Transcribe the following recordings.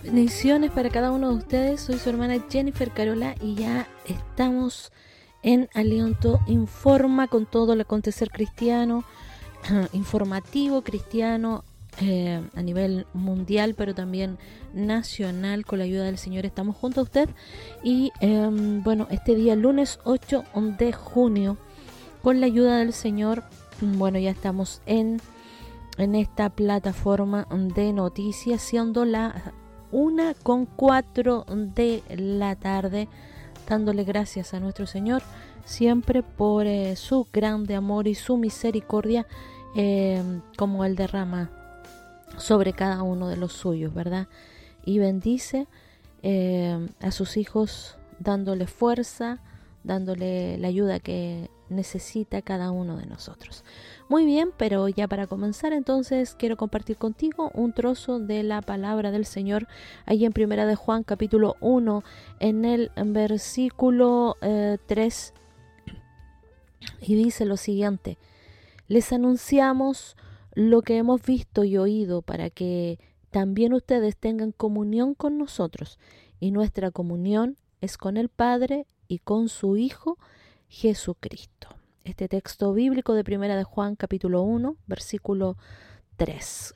Bendiciones para cada uno de ustedes. Soy su hermana Jennifer Carola y ya estamos en Aliento Informa con todo el acontecer cristiano, informativo cristiano a nivel mundial, pero también nacional. Con la ayuda del Señor estamos junto a usted. Y bueno, este día lunes 8 de junio, con la ayuda del Señor, bueno, ya estamos en esta plataforma de noticias, siendo la 1:04 de la tarde, dándole gracias a nuestro Señor siempre por su grande amor y su misericordia, como Él derrama sobre cada uno de los suyos, ¿verdad? Y bendice a sus hijos, dándole fuerza, dándole la ayuda que necesita cada uno de nosotros. Muy bien, pero ya para comenzar, entonces quiero compartir contigo un trozo de la palabra del Señor ahí en Primera de Juan capítulo 1, en el versículo 3, y dice lo siguiente: les anunciamos lo que hemos visto y oído para que también ustedes tengan comunión con nosotros, y nuestra comunión es con el Padre y con su Hijo Jesucristo. Este texto bíblico de Primera de Juan capítulo 1, versículo 3.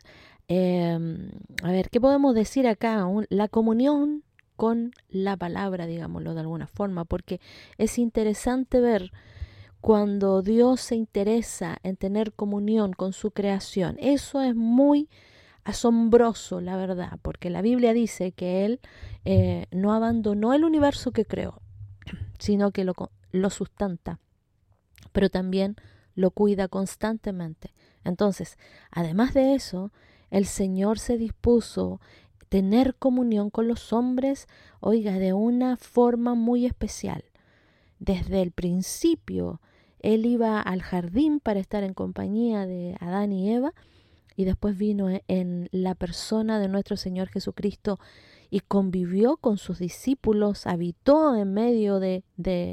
A ver, ¿qué podemos decir acá? La comunión con la palabra, digámoslo de alguna forma, porque es interesante ver cuando Dios se interesa en tener comunión con su creación. Eso es muy asombroso, la verdad, porque la Biblia dice que Él no abandonó el universo que creó, sino que lo sustenta, pero también lo cuida constantemente. Entonces, además de eso, el Señor se dispuso a tener comunión con los hombres, oiga, de una forma muy especial. Desde el principio, Él iba al jardín para estar en compañía de Adán y Eva, y después vino en la persona de nuestro Señor Jesucristo y convivió con sus discípulos, habitó en medio de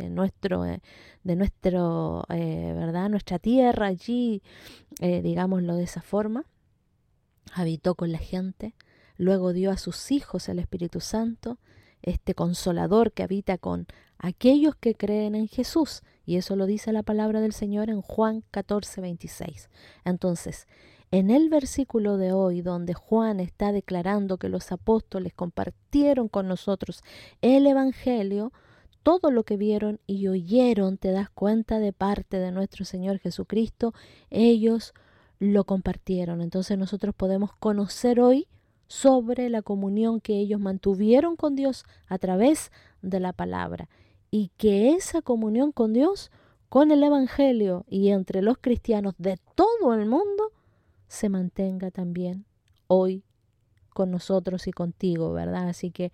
¿verdad? Nuestra tierra allí, digámoslo de esa forma, habitó con la gente, luego dio a sus hijos el Espíritu Santo, este Consolador que habita con aquellos que creen en Jesús, y eso lo dice la palabra del Señor en Juan 14:26. Entonces, en el versículo de hoy, donde Juan está declarando que los apóstoles compartieron con nosotros el Evangelio, todo lo que vieron y oyeron, te das cuenta, de parte de nuestro Señor Jesucristo, ellos lo compartieron. Entonces nosotros podemos conocer hoy sobre la comunión que ellos mantuvieron con Dios a través de la palabra, y que esa comunión con Dios, con el Evangelio y entre los cristianos de todo el mundo, se mantenga también hoy con nosotros y contigo, ¿verdad? Así que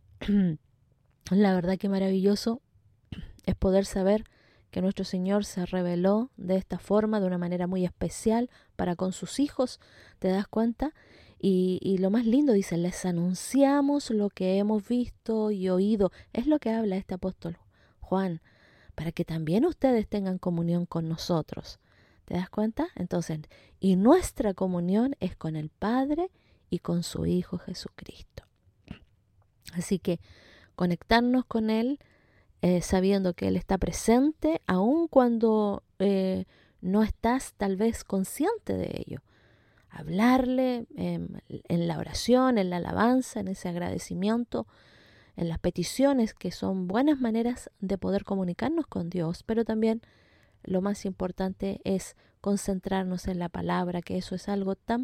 la verdad que maravilloso es poder saber que nuestro Señor se reveló de esta forma, de una manera muy especial para con sus hijos, ¿te das cuenta? Y lo más lindo, dice, les anunciamos lo que hemos visto y oído. Es lo que habla este apóstol Juan, para que también ustedes tengan comunión con nosotros. ¿Te das cuenta? Entonces, y nuestra comunión es con el Padre y con su Hijo Jesucristo. Así que conectarnos con Él, sabiendo que Él está presente, aun cuando no estás tal vez consciente de ello. Hablarle en la oración, en la alabanza, en ese agradecimiento, en las peticiones, que son buenas maneras de poder comunicarnos con Dios, pero también lo más importante es concentrarnos en la palabra, que eso es algo tan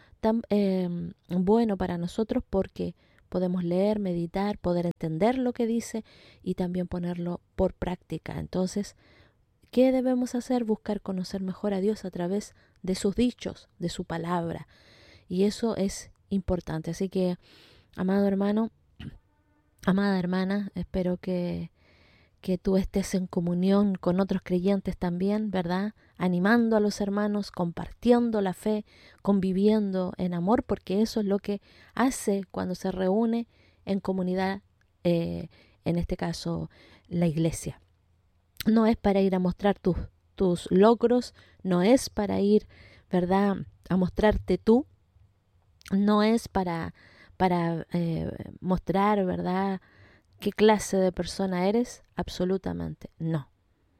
bueno para nosotros, porque podemos leer, meditar, poder entender lo que dice y también ponerlo por práctica. Entonces, ¿qué debemos hacer? Buscar conocer mejor a Dios a través de sus dichos, de su palabra. Y eso es importante. Así que, amado hermano, amada hermana, espero que tú estés en comunión con otros creyentes también, ¿verdad? Animando a los hermanos, compartiendo la fe, conviviendo en amor, porque eso es lo que hace cuando se reúne en comunidad, en este caso la iglesia. No es para ir a mostrar tus logros, no es para ir, ¿verdad?, a mostrarte tú, no es para para mostrar, ¿verdad?, qué clase de persona eres. Absolutamente no.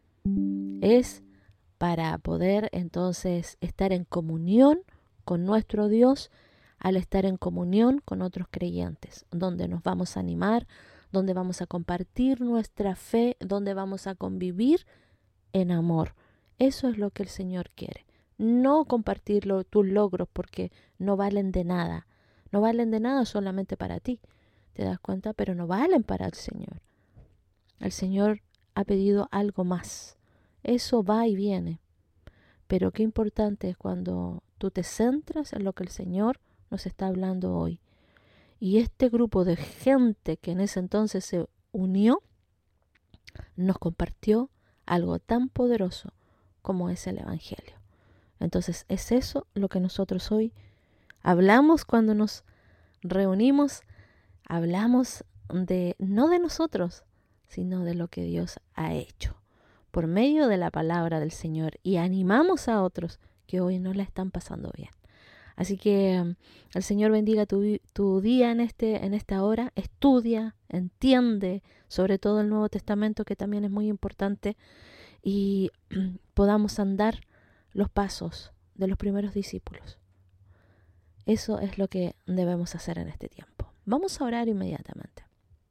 Es para poder entonces estar en comunión con nuestro Dios, al estar en comunión con otros creyentes, donde nos vamos a animar, donde vamos a compartir nuestra fe, donde vamos a convivir en amor. Eso es lo que el Señor quiere. No compartir tus logros, porque no valen de nada. No valen de nada solamente para ti, ¿te das cuenta? Pero no valen para el Señor. El Señor ha pedido algo más. Eso va y viene. Pero qué importante es cuando tú te centras en lo que el Señor nos está hablando hoy. Y este grupo de gente que en ese entonces se unió, nos compartió algo tan poderoso como es el Evangelio. Entonces es eso lo que nosotros hoy hablamos cuando nos reunimos. Hablamos no de nosotros, sino de lo que Dios ha hecho por medio de la palabra del Señor, y animamos a otros que hoy no la están pasando bien. Así que el Señor bendiga tu día en esta hora. Estudia, entiende, sobre todo el Nuevo Testamento, que también es muy importante, y podamos andar los pasos de los primeros discípulos. Eso es lo que debemos hacer en este tiempo. Vamos a orar inmediatamente.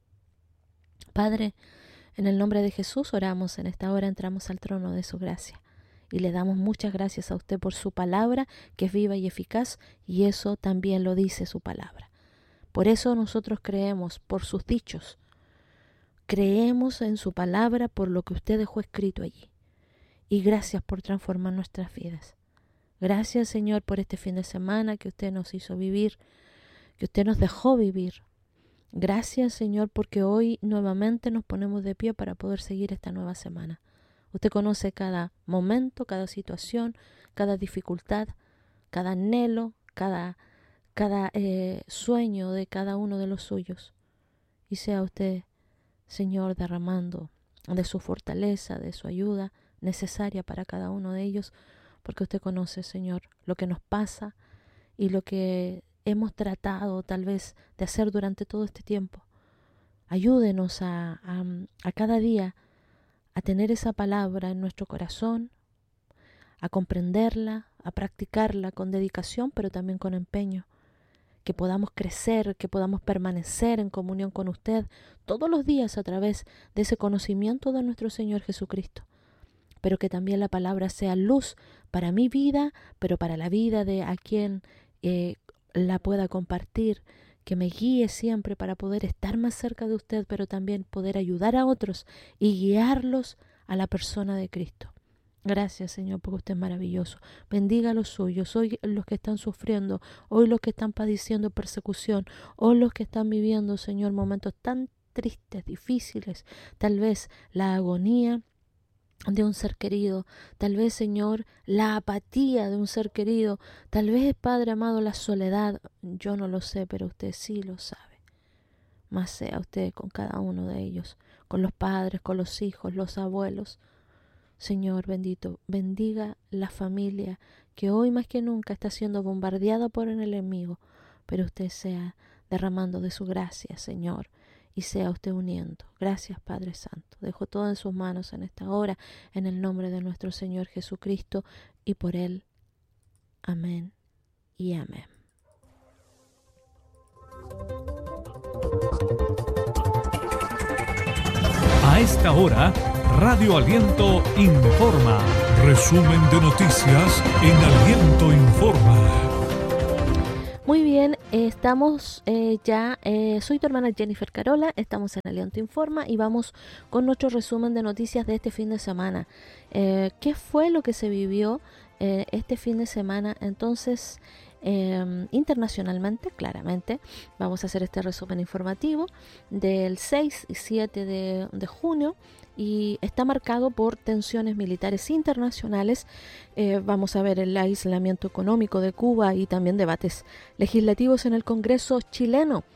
Padre, en el nombre de Jesús oramos en esta hora, entramos al trono de su gracia. Y le damos muchas gracias a usted por su palabra, que es viva y eficaz, y eso también lo dice su palabra. Por eso nosotros creemos por sus dichos. Creemos en su palabra por lo que usted dejó escrito allí. Y gracias por transformar nuestras vidas. Gracias, Señor, por este fin de semana que usted nos hizo vivir, que usted nos dejó vivir. Gracias, Señor, porque hoy nuevamente nos ponemos de pie para poder seguir esta nueva semana. Usted conoce cada momento, cada situación, cada dificultad, cada anhelo, cada sueño de cada uno de los suyos. Y sea usted, Señor, derramando de su fortaleza, de su ayuda necesaria para cada uno de ellos, porque usted conoce, Señor, lo que nos pasa y lo que hemos tratado tal vez de hacer durante todo este tiempo. Ayúdenos a cada día a tener esa palabra en nuestro corazón, a comprenderla, a practicarla con dedicación, pero también con empeño, que podamos crecer, que podamos permanecer en comunión con usted todos los días a través de ese conocimiento de nuestro Señor Jesucristo, pero que también la palabra sea luz para mi vida, pero para la vida de a quien la pueda compartir, que me guíe siempre para poder estar más cerca de usted, pero también poder ayudar a otros y guiarlos a la persona de Cristo. Gracias, Señor, porque usted es maravilloso. Bendiga a los suyos, hoy los que están sufriendo, hoy los que están padeciendo persecución, hoy los que están viviendo, Señor, momentos tan tristes, difíciles, tal vez la agonía de un ser querido, tal vez, Señor, la apatía de un ser querido, tal vez, Padre amado, la soledad. Yo no lo sé, pero usted sí lo sabe. Mas sea usted con cada uno de ellos, con los padres, con los hijos, los abuelos. Señor bendito, bendiga la familia que hoy más que nunca está siendo bombardeada por el enemigo, pero usted sea derramando de su gracia, Señor, y sea usted uniendo. Gracias, Padre Santo. Dejo todo en sus manos en esta hora, en el nombre de nuestro Señor Jesucristo, y por Él. Amén y amén. A esta hora, Radio Aliento informa. Resumen de noticias en Aliento Informa. Muy bien, estamos soy tu hermana Jennifer Carola, estamos en Aliento Informa y vamos con nuestro resumen de noticias de este fin de semana. ¿Qué fue lo que se vivió este fin de semana? Entonces, internacionalmente, claramente, vamos a hacer este resumen informativo del 6 y 7 de junio. Y está marcado por tensiones militares internacionales. Vamos a ver el aislamiento económico de Cuba y también debates legislativos en el Congreso chileno.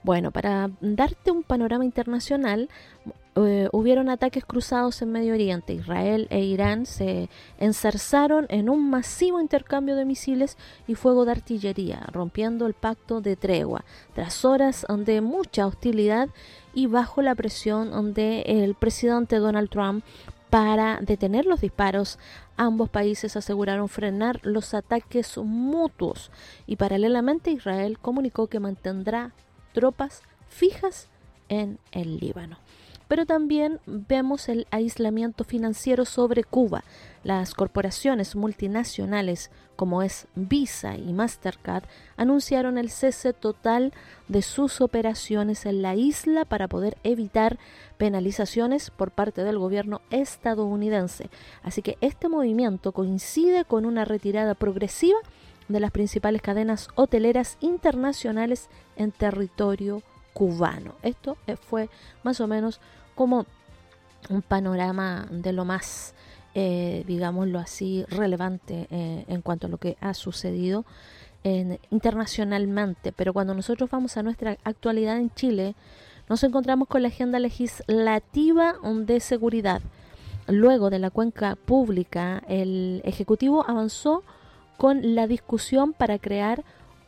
Bueno, para darte un panorama internacional, hubieron ataques cruzados en Medio Oriente. Israel e Irán se enzarzaron en un masivo intercambio de misiles y fuego de artillería, rompiendo el pacto de tregua, tras horas de mucha hostilidad y bajo la presión del presidente Donald Trump para detener los disparos. Ambos países aseguraron frenar los ataques mutuos y paralelamente Israel comunicó que mantendrá tropas fijas en el Líbano. Pero también vemos el aislamiento financiero sobre Cuba. Las corporaciones multinacionales como es Visa y Mastercard anunciaron el cese total de sus operaciones en la isla para poder evitar penalizaciones por parte del gobierno estadounidense. Así que este movimiento coincide con una retirada progresiva de las principales cadenas hoteleras internacionales en territorio cubano. Esto fue más o menos como un panorama de lo más, digámoslo así, relevante en cuanto a lo que ha sucedido internacionalmente. Pero cuando nosotros vamos a nuestra actualidad en Chile, nos encontramos con la agenda legislativa de seguridad. Luego de la cuenca pública, el Ejecutivo avanzó con la discusión para crear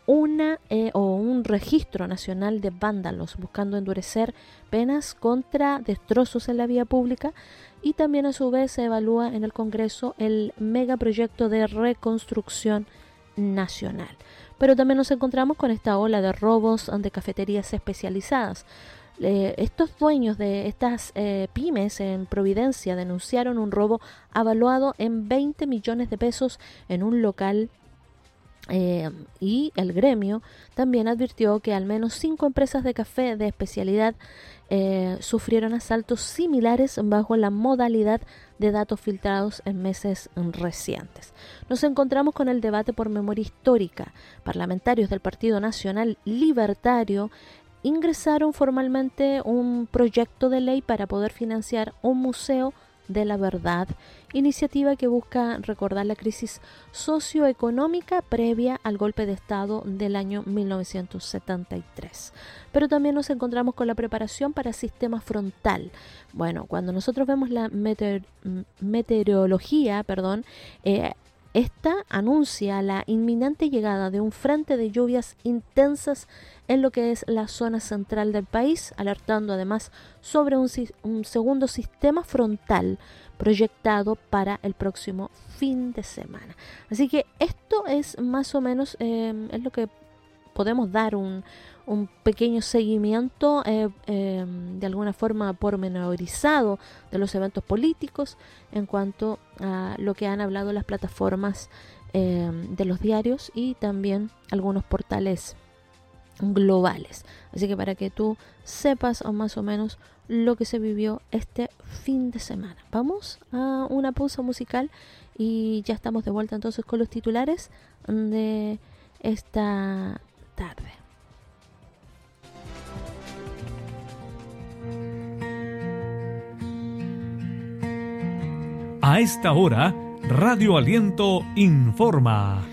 un registro nacional de vándalos, buscando endurecer penas contra destrozos en la vía pública, y también a su vez se evalúa en el Congreso el megaproyecto de reconstrucción nacional. Pero también nos encontramos con esta ola de robos de cafeterías especializadas. Estos dueños de estas pymes en Providencia denunciaron un robo avaluado en 20 millones de pesos en un local. Y el gremio también advirtió que al menos 5 empresas de café de especialidad sufrieron asaltos similares bajo la modalidad de datos filtrados en meses recientes. Nos encontramos con el debate por memoria histórica. Parlamentarios del Partido Nacional Libertario ingresaron formalmente un proyecto de ley para poder financiar un museo de la verdad, iniciativa que busca recordar la crisis socioeconómica previa al golpe de Estado del año 1973. Pero también nos encontramos con la preparación para sistema frontal. Bueno, cuando nosotros vemos la meteorología, esta anuncia la inminente llegada de un frente de lluvias intensas en lo que es la zona central del país, alertando además sobre un segundo sistema frontal proyectado para el próximo fin de semana. Así que esto es más o menos es lo que podemos dar un pequeño seguimiento de alguna forma pormenorizado de los eventos políticos en cuanto a lo que han hablado las plataformas de los diarios y también algunos portales globales. Así que para que tú sepas más o menos lo que se vivió este fin de semana. Vamos a una pausa musical y ya estamos de vuelta entonces con los titulares de esta tarde. A esta hora, Radio Aliento informa.